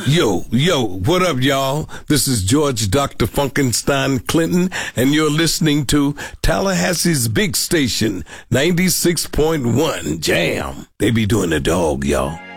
Yo, what up, y'all? This is George Dr. Funkenstein Clinton, and you're listening to Tallahassee's big station, 96.1 Jam. They be doing the dog, y'all.